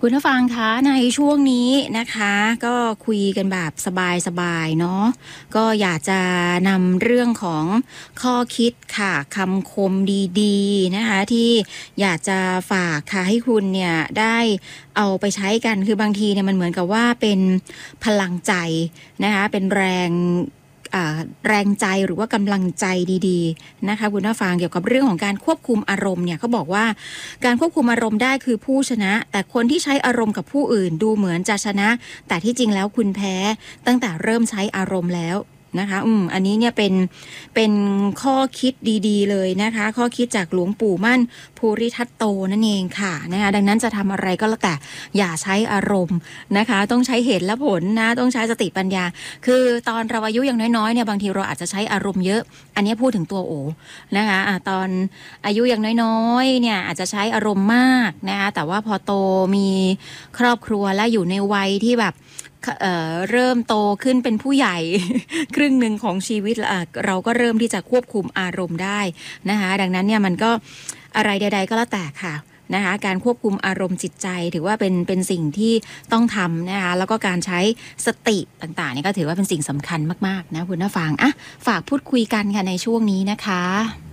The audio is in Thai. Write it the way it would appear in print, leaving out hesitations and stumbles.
คุณผู้ฟังคะในช่วงนี้นะคะก็คุยกันแบบสบายๆเนาะก็อยากจะนำเรื่องของข้อคิดค่ะคำคมดีๆนะคะที่อยากจะฝากค่ะให้คุณเนี่ยได้เอาไปใช้กันคือบางทีเนี่ยมันเหมือนกับว่าเป็นพลังใจนะคะเป็นแรงใจหรือว่ากำลังใจดีๆนะคะคุณผู้ฟังเกี่ยวกับเรื่องของการควบคุมอารมณ์เนี่ยเขาบอกว่าการควบคุมอารมณ์ได้คือผู้ชนะแต่คนที่ใช้อารมณ์กับผู้อื่นดูเหมือนจะชนะแต่ที่จริงแล้วคุณแพ้ตั้งแต่เริ่มใช้อารมณ์แล้วนะคะอันนี้เนี่ยเป็นข้อคิดดีๆเลยนะคะข้อคิดจากหลวงปู่มั่นภูริทัตโตนั่นเองค่ะนะคะดังนั้นจะทำอะไรก็แล้วแต่อย่าใช้อารมณ์นะคะต้องใช้เหตุและผลนะต้องใช้สติปัญญาคือตอนเราอายุยังน้อยๆเนี่ยบางทีเราอาจจะใช้อารมณ์เยอะอันนี้พูดถึงตัวโอนะคะตอนอายุยังน้อยๆเนี่ยอาจจะใช้อารมณ์มากนะคะแต่ว่าพอโตมีครอบครัวและอยู่ในวัยที่แบบเริ่มโตขึ้นเป็นผู้ใหญ่ ครึ่งหนึ่งของชีวิตเราก็เริ่มที่จะควบคุมอารมณ์ได้นะคะดังนั้นเนี่ยมันก็อะไรใดๆก็แล้วแต่ค่ะนะคะการควบคุมอารมณ์จิตใจถือว่าเป็นสิ่งที่ต้องทำนะคะแล้วก็การใช้สติต่างๆเนี่ยก็ถือว่าเป็นสิ่งสำคัญมากๆนะคุณผู้ฟังฝากพูดคุยกันค่ะในช่วงนี้นะคะ